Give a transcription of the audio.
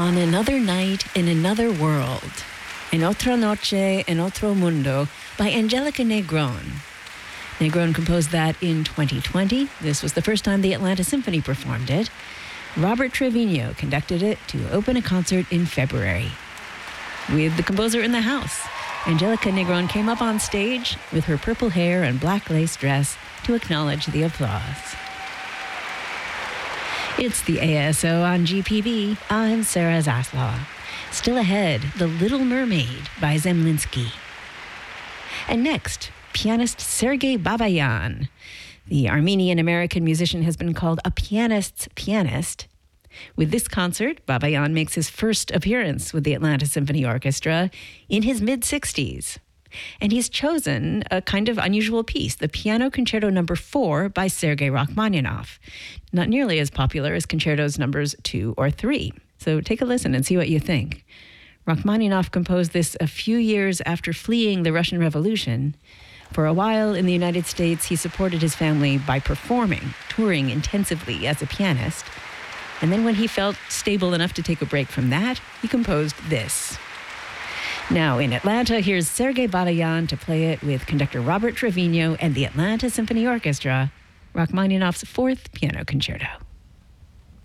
On Another Night in Another World, En Otra Noche en Otro Mundo by Angelica Negron. Negron composed that in 2020. This was the first time the Atlanta Symphony performed it. Robert Trevino conducted it to open a concert in February. With the composer in the house, Angelica Negron came up on stage with her purple hair and black lace dress to acknowledge the applause. It's the ASO on GPB. I'm Sarah Zaslaw. Still ahead, The Little Mermaid by Zemlinsky. And next, pianist Sergei Babayan. The Armenian-American musician has been called a pianist's pianist. With this concert, Babayan makes his first appearance with the Atlanta Symphony Orchestra in his mid-60s. And he's chosen a kind of unusual piece, the Piano Concerto No. 4 by Sergei Rachmaninoff. Not nearly as popular as concertos numbers 2 or 3. So take a listen and see what you think. Rachmaninoff composed this a few years after fleeing the Russian Revolution. For a while in the United States, he supported his family by performing, touring intensively as a pianist. And then when he felt stable enough to take a break from that, he composed this. Now, in Atlanta, here's Sergei Babayan to play it with conductor Robert Trevino and the Atlanta Symphony Orchestra, Rachmaninoff's 4th Piano Concerto.